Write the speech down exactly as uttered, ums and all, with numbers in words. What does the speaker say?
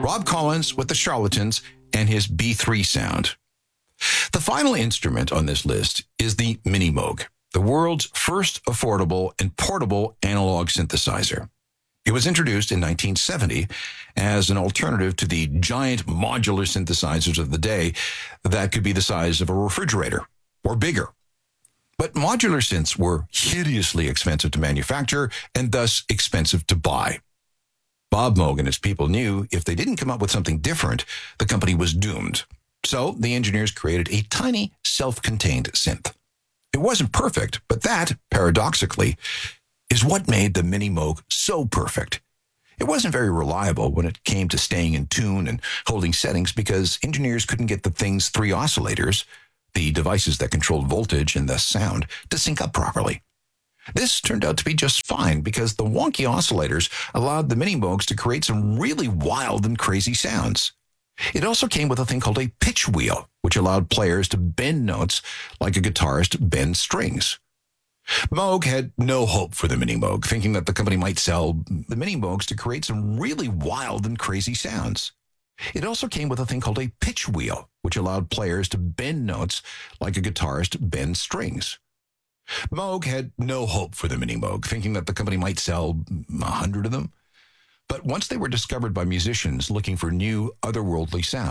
Rob Collins with the Charlatans and his B three sound. The final instrument on this list is the Mini Moog, the world's first affordable and portable analog synthesizer. It was introduced in nineteen seventy as an alternative to the giant modular synthesizers of the day that could be the size of a refrigerator or bigger. But modular synths were hideously expensive to manufacture and thus expensive to buy. Bob Moog and his people knew if they didn't come up with something different, the company was doomed. So the engineers created a tiny, self-contained synth. It wasn't perfect, but that, paradoxically, is what made the Mini Moog so perfect. It wasn't very reliable when it came to staying in tune and holding settings because engineers couldn't get the thing's three oscillators, the devices that controlled voltage and thus sound, to sync up properly. This turned out to be just fine because the wonky oscillators allowed the Mini Moogs to create some really wild and crazy sounds. It also came with a thing called a pitch wheel, which allowed players to bend notes like a guitarist bends strings. Moog had no hope for the Mini Moog, thinking that the company might sell the Mini Moogs to create some really wild and crazy sounds. It also came with a thing called a pitch wheel, which allowed players to bend notes like a guitarist bends strings. Moog had no hope for the Mini Moog, thinking that the company might sell a hundred of them. But once they were discovered by musicians looking for new, otherworldly sounds,